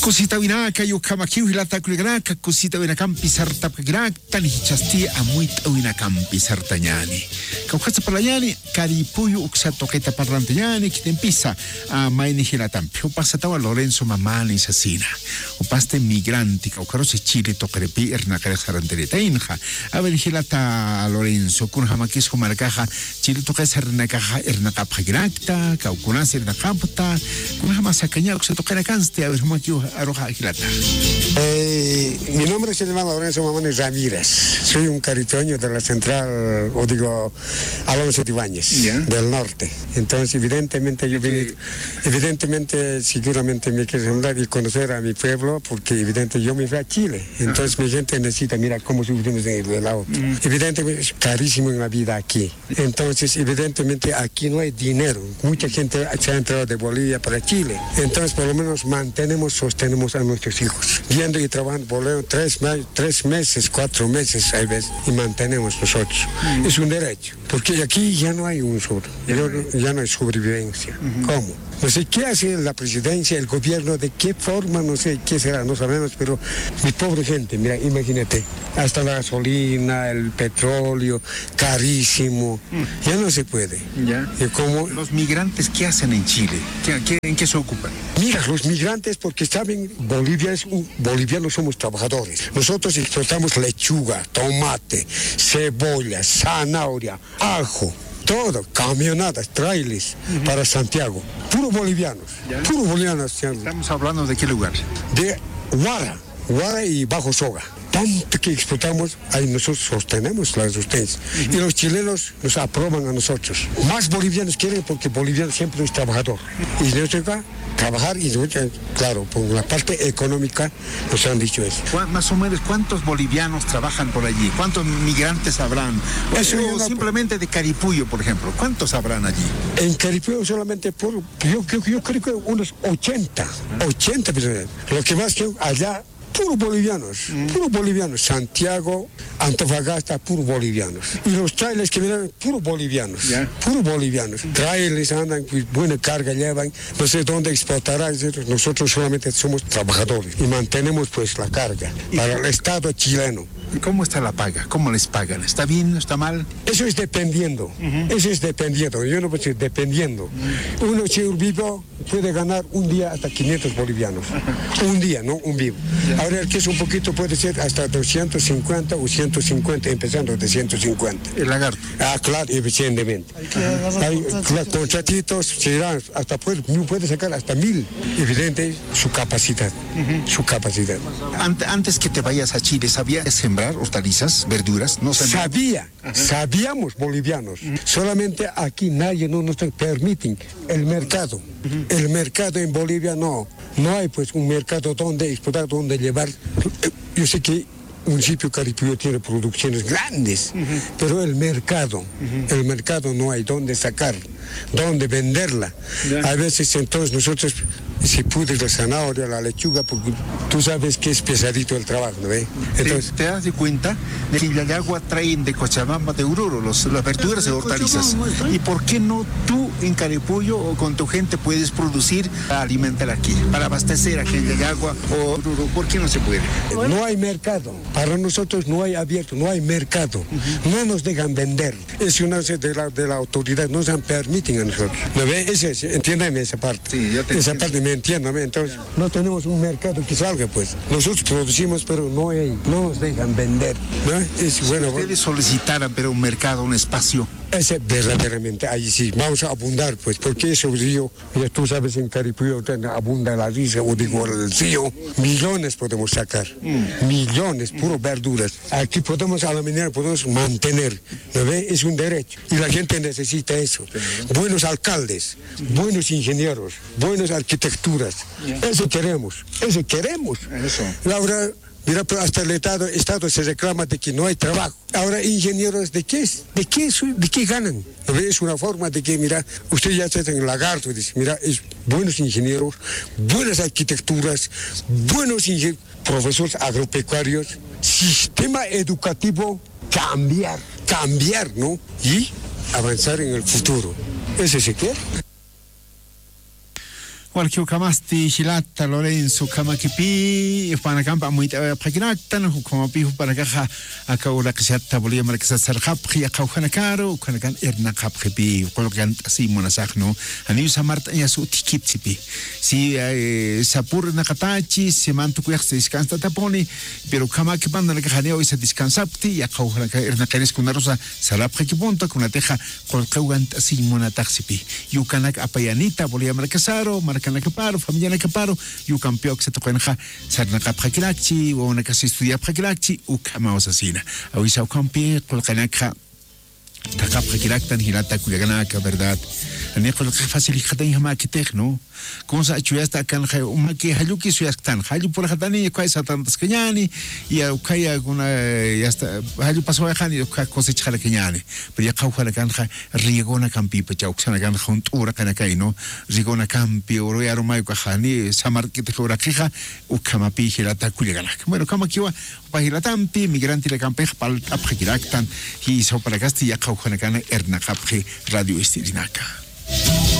Cosita vinaka, yo kamakiu hilata kuligraka, cosita vinakampi sarta pagrak, tani hichasti amuit vinakampi sartañani. Kaukasa palayani, karipuyu uksa toqueta parlantañani, kitempisa a maini hilatampi. O pasatawa Lorenzo Mamani Sasina. O paste migrante, kaukarose Chile tocarepi ernakare sarantereta inja. A ver hilata Lorenzo, kun hamakis marcaja, Chile toca sernakaja ernakapagrakta, kaukunas ernakapta, kun hamasakaña uksa tocara canste, a ver hamakiu aroja hilata. Mi nombre se llama Lorenzo Mamani Ramírez. Soy un caritoño de la central, o digo, Alonso de Ibáñez, del norte. Entonces, evidentemente, yo vine, seguramente me quiero hablar y conocer a mi pueblo, porque evidentemente yo me fui a Chile. Entonces, mi gente necesita, mira cómo sufrimos de la otra. Evidentemente, es carísimo en la vida aquí. Entonces, evidentemente, aquí no hay dinero. Mucha gente se ha entrado de Bolivia para Chile. Entonces, por lo menos sostenemos a nuestros hijos. Viendo y trabajando por 3 meses, 4 meses, hay veces, y mantenemos nosotros. Es un derecho, porque aquí ya no hay ya no hay sobrevivencia. ¿Cómo? No sé qué hace la presidencia, el gobierno, de qué forma, no sé qué será, no sabemos, pero mi pobre gente, mira, imagínate, hasta la gasolina, el petróleo, carísimo, ya no se puede. ¿Y cómo? ¿Los migrantes qué hacen en Chile? ¿En qué se ocupan? Mira, los migrantes, porque saben, bolivianos somos trabajadores. Nosotros exportamos lechuga, tomate, cebolla, zanahoria, ajo. Todo, camionadas, trailers para Santiago. Puro bolivianos. ¿Estamos hablando de qué lugar? De Huara y Bajo Soga. Tanto que exportamos, ahí nosotros sostenemos la sustancia. Y los chilenos nos aprueban a nosotros. Más bolivianos quieren porque boliviano siempre es trabajador. Y nos toca trabajar y claro, por la parte económica nos han dicho eso. Más o menos, ¿cuántos bolivianos trabajan por allí? ¿Cuántos migrantes habrán? O simplemente de Caripuyo, por ejemplo. ¿Cuántos habrán allí? En Caripuyo solamente yo creo que unos 80 personas. Lo que más que allá, puros bolivianos. Santiago, Antofagasta, puros bolivianos. Y los trailers que vienen, puros bolivianos. Trailers andan, pues, buena carga llevan, no sé dónde exportarán. Nosotros solamente somos trabajadores y mantenemos pues la carga para el Estado chileno. ¿Cómo está la paga? ¿Cómo les pagan? ¿Está bien? ¿Está mal? Eso es dependiendo. Yo no puedo decir dependiendo. Uno vivo puede ganar un día hasta 500 bolivianos. Un día, no un vivo. Ahora el que es un poquito puede ser hasta 250 o 150, empezando de 150. El lagarto. Claro, evidentemente. Hay contratitos, serán hasta puede sacar hasta 1000. Evidente su capacidad. Antes que te vayas a Chile, ¿sabías sembrar hortalizas, verduras? ¿No sabíamos bolivianos. Solamente aquí nadie nos permite el mercado. El mercado en Bolivia no hay pues un mercado donde exportar, donde llevar. Yo sé que el municipio Caripuyo tiene producciones grandes, pero el mercado no hay donde sacar, donde venderla. A veces entonces nosotros, si pude la zanahoria, la lechuga, porque tú sabes que es pesadito el trabajo, ¿no ve? Entonces, ¿Te das de cuenta de que en Yayagua traen de Cochabamba, de Oruro, las verduras y hortalizas? ¿Y por qué no tú en Caripuyo o con tu gente puedes producir para alimentar aquí, para abastecer aquí en Yayagua o Oruro? ¿Por qué no se puede? No hay mercado. Para nosotros no hay abierto, no hay mercado. No nos dejan vender. Es una de la autoridad, no nos permiten a nosotros. ¿No ve? Entiéndeme esa parte. Sí, yo te esa parte me entiendo. Entonces, no tenemos un mercado que salga, pues. Nosotros producimos, pero no nos dejan vender. ¿No? Ustedes solicitaran, pero un mercado, un espacio. Ese verdaderamente, ahí sí, vamos a abundar, pues, porque ese río, ya tú sabes, en Caripuyo abunda la risa, o digo, el río, millones podemos sacar, millones, puro verduras. Aquí podemos, a la manera, podemos mantener, ¿no ve? Es un derecho, y la gente necesita eso. Buenos alcaldes, buenos ingenieros, buenas arquitecturas, eso queremos. Laura, mira, pero hasta el Estado se reclama de que no hay trabajo. Ahora, ingenieros, ¿de qué ganan? Es una forma de que, mira, usted ya está en el lagarto, dice, mira, es buenos ingenieros, buenas arquitecturas, buenos profesores agropecuarios, sistema educativo, cambiar, ¿no? Y avanzar en el futuro. ¿Ese se quiere? Walkiu kamasti Hilata Lorenzo Kamakipi Panacampa muy pakinaktan Hukomapi Panakaja Akaura Kshata Bolívar Sarhapri Akauhanakaro Kanakan Ernakapri Kolokan Simonasakno Aniu Samarta Yasu Tikipsipi Si Sapur Nakatachi Semantu Kuyaxi Descansa Taponi pero Kamakipan Nakajaneo is a descansapti Yakauhanaka Ernakares Kunarosa Sarapkipunta Kunateja Kolkaugan Simonataxipi Yukanak Apayanita Bolívar Casaro Nakaparo, familia Nakaparo, yu campeón que se tocó en ja, Sarnakapakilakchi, o una casa estudia Pakilakchi, u Kamaos asina. Awisa u campeón, Kolkanaka, Takapakilaktan, Hilata Kuyaganaka, ¿verdad? Aneko facilitatan hamakitech, ¿no? Como sa chuyasta kan umaki haluki suyastan, halu por hatani, kwai satantas kenyani, y a ukaya guna, yasta, halu pasó a hani, cosechar kenyani, pero ya kauhala kan riegona campi, pecha, uxana kan juntura kanakai, ¿no? Rigona campi, oro y aroma kahani, samar que te cobra queja, ukamapi hilata kuliganak. Bueno, kama kiwa, pahilatampi, migrante le campe, pal apjekiraktan, y so para casti ya kauhala kan ernakapje radio estirinaka.